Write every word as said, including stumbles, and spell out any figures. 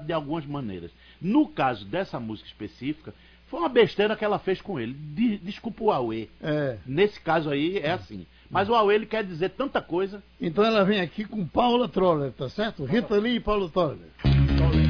de algumas maneiras. No caso dessa música específica, foi uma besteira que ela fez com ele. De, desculpa o Aue. É. Nesse caso aí é assim. Mas o Aue ele quer dizer tanta coisa. Então ela vem aqui com Paula Troller, tá certo? Rita Lee e Paulo Troller.